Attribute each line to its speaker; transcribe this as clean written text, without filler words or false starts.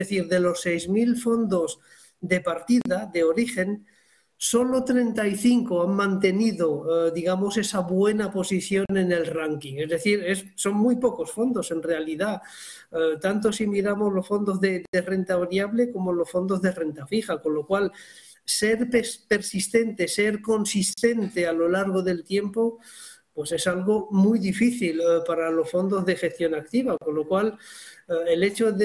Speaker 1: decir, de los 6.000 fondos de partida, de origen, solo 35 han mantenido, digamos, esa buena posición en el ranking. Es decir, son muy pocos fondos en realidad, tanto si miramos los fondos de renta variable como los fondos de renta fija, con lo cual ser persistente, ser consistente a lo largo del tiempo, pues es algo muy difícil para los fondos de gestión activa, con lo cual el hecho de